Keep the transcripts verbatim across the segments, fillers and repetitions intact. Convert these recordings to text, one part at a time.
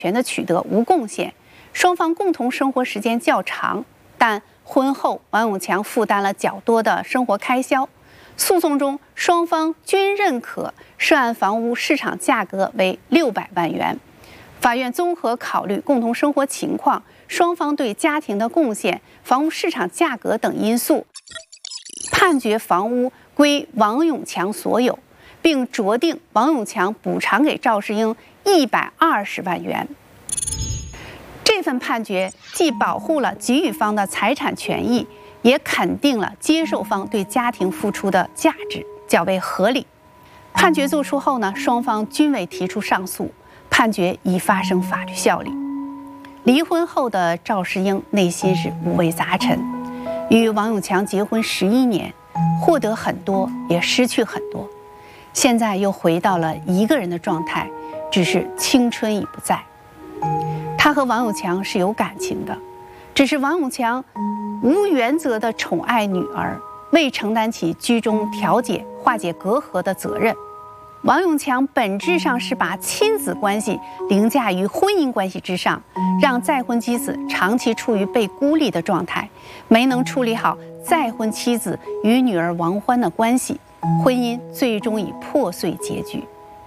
权的取得无贡献，双方共同生活时间较长，但婚后王永强负担了较多的生活开销。诉讼中，双方均认可涉案房屋市场价格为六百万元。法院综合考虑共同生活情况、双方对家庭的贡献、房屋市场价格等因素，判决房屋归王永强所有，并酌定王永强补偿给赵世英一百二十万元。这份判决既保护了给予方的财产权益，也肯定了接受方对家庭付出的价值，较为合理。判决作出后呢，双方均未提出上诉，判决已发生法律效力。离婚后的赵世英内心是五味杂陈，与王永强结婚十一年，获得很多，也失去很多，现在又回到了一个人的状态，只是青春已不在。他和王永强是有感情的，只是王永强无原则地宠爱女儿，未承担起居中调解、化解隔阂的责任。王永强本质上是把亲子关系凌驾于婚姻关系之上，让再婚妻子长期处于被孤立的状态，没能处理好再婚妻子与女儿王欢的关系，婚姻最终以破碎结局。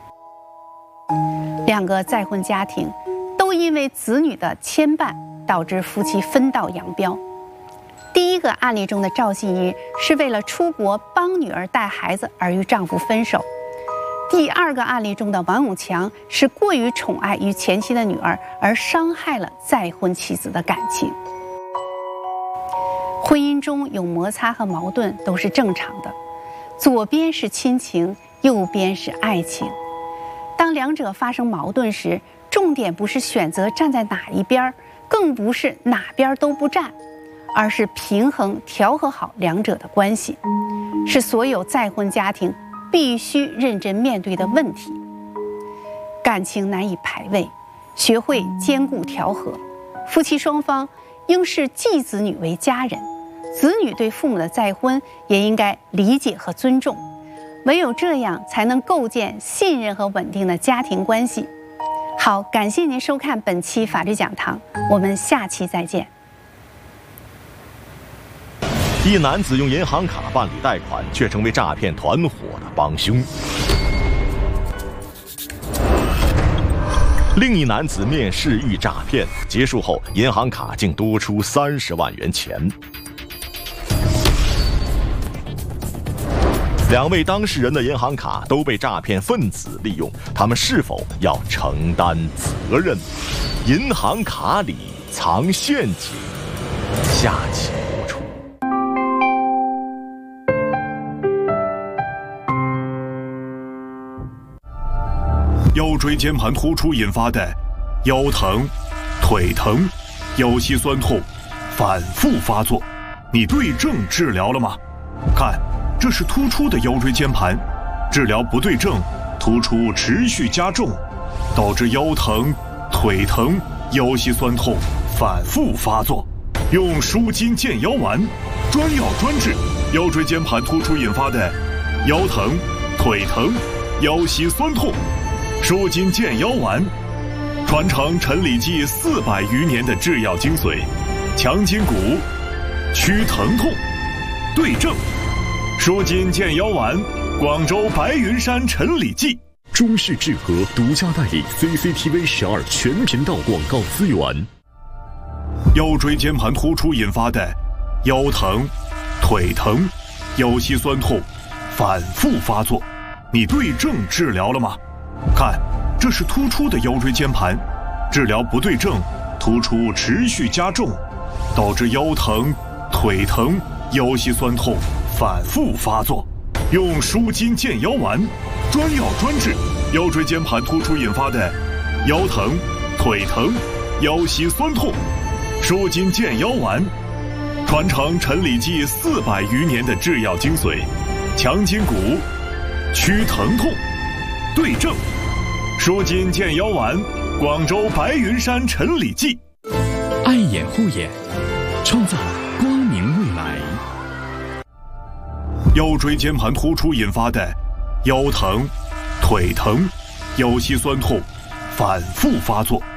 两个再婚家庭都因为子女的牵绊，导致夫妻分道扬镳。第一个案例中的赵信英是为了出国帮女儿带孩子而与丈夫分手。第二个案例中的王永强是过于宠爱与前妻的女儿，而伤害了再婚妻子的感情。婚姻中有摩擦和矛盾都是正常的，左边是亲情，右边是爱情。当两者发生矛盾时，重点不是选择站在哪一边，更不是哪边都不站，而是平衡调和好两者的关系，是所有再婚家庭必须认真面对的问题。感情难以排位，学会兼顾调和，夫妻双方应视继子女为家人，子女对父母的再婚也应该理解和尊重，唯有这样才能构建信任和稳定的家庭关系。好，感谢您收看本期法律讲堂，我们下期再见。 一男子用银行卡办理贷款，却成为诈骗团伙的帮凶。另一男子面试遇诈骗，结束后银行卡竟多出三十万元钱。两位当事人的银行卡都被诈骗分子利用，他们是否要承担责任？银行卡里藏陷阱，下期播出。 腰椎间盘突出引发的腰疼、腿疼、腰膝酸痛反复发作，你对症治疗了吗？看，这是突出的腰椎间盘，治疗不对症，突出持续加重，导致腰疼、腿疼、腰膝酸痛反复发作。用舒筋健腰丸，专药专治腰椎间盘突出引发的腰疼、腿疼、腰膝酸痛。舒筋健腰丸，传承陈李济四百余年的制药精髓，强筋骨，祛疼痛，对症。舒筋健腰丸，广州白云山陈李济。 中视智和独家代理 C C T V 十二全频道广告资源。 腰椎间盘突出引发的腰疼、腿疼、腰膝酸痛反复发作，你对症治疗了吗？看，这是突出的腰椎间盘，治疗不对症，突出持续加重，导致腰疼、腿疼、腰膝酸痛反复发作。用舒筋健腰丸，专药专治腰椎间盘突出引发的腰疼、腿疼、腰膝酸痛。舒筋健腰丸，传承陈李济四百余年的制药精髓，强筋骨，祛疼痛，对症。舒筋健腰丸，广州白云山陈李济。 爱眼护眼，创造光明未来。 腰椎间盘突出引发的腰疼、腿疼、腰膝酸痛反复发作，